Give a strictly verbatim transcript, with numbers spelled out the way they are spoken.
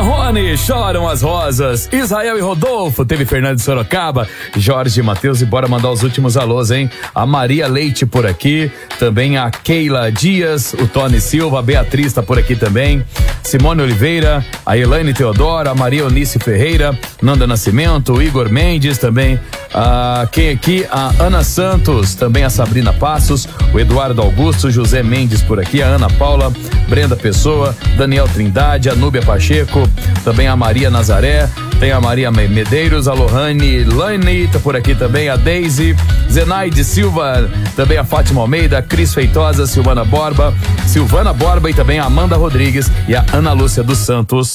Marrone, choram as rosas. Israel e Rodolfo, teve Fernando de Sorocaba, Jorge e Matheus, e bora mandar os últimos alôs, hein? A Maria Leite por aqui, também a Keila Dias, o Tony Silva, a Beatriz tá por aqui também, Simone Oliveira, a Elaine Teodora, a Maria Eunice Ferreira, Nanda Nascimento, o Igor Mendes também, a, quem aqui? A Ana Santos, também a Sabrina Passos, o Eduardo Augusto, José Mendes por aqui, a Ana Paula, Brenda Pessoa, Daniel Trindade, a Núbia Pacheco, também a Maria Nazaré, tem a Maria Medeiros, a Lohane Lane, tá por aqui também, a Deise, Zenaide Silva, também a Fátima Almeida, a Cris Feitosa, Silvana Borba, Silvana Borba e também a Amanda Rodrigues e a Ana Lúcia dos Santos.